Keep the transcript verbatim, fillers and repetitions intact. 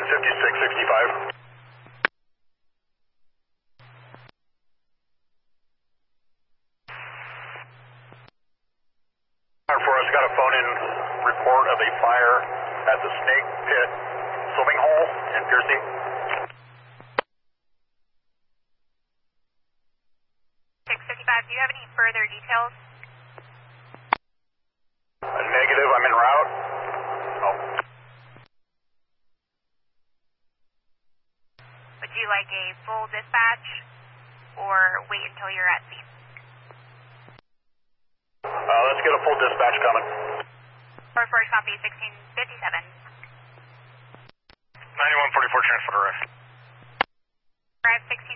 fifty-six sixty-five. For us, got a phone-in report of a fire at the Snake Pit swimming hole in Piercy. six fifty-five, do you have any further details? A negative, I'm en route. Oh. Would you like a full dispatch or wait until you're at scene? Uh, let's get a full dispatch coming. four four copy, sixteen fifty-seven. ninety-one forty-four transfer to Riff. Drive six